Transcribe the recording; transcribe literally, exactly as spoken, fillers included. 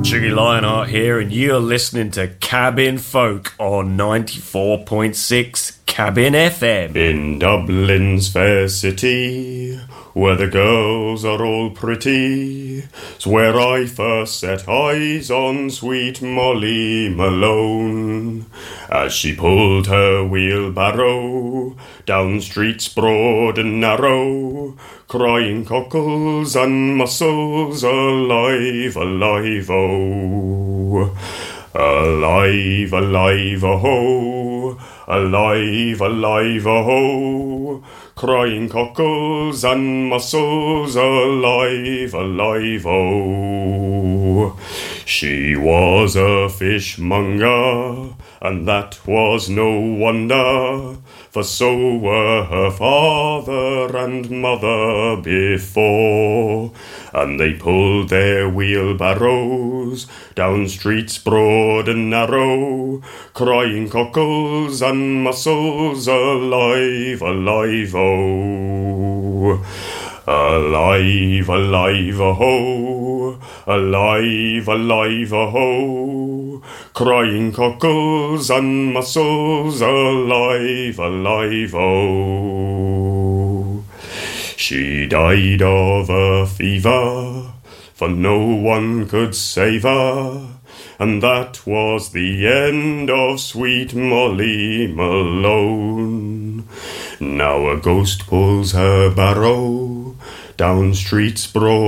Jiggy Lionheart here, and you're listening to Cabin Folk on ninety-four point six Cabin F M. In Dublin's fair city, where the girls are all pretty, 's where I first set eyes on sweet Molly Malone, as she pulled her wheelbarrow down streets broad and narrow, crying cockles and mussels, alive, alive, oh. Alive, alive, oh, alive, alive, oh, crying cockles and mussels, alive, alive, oh. She was a fishmonger, and that was no wonder, for so were her father and mother before, and they pulled their wheelbarrows down streets broad and narrow, crying cockles and mussels, alive, alive, oh. Alive, alive, oh, alive, alive, oh, crying cockles and mussels, alive, alive, oh. She died of a fever, for no one could save her, and that was the end of sweet Molly Malone. Now a ghost pulls her barrow down streets broad